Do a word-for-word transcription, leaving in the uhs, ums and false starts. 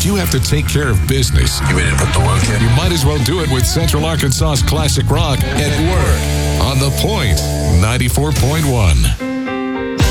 you have to take care of business, You ready to put the work in? you might as well do it with Central Arkansas's classic rock at work on The Point ninety-four point one.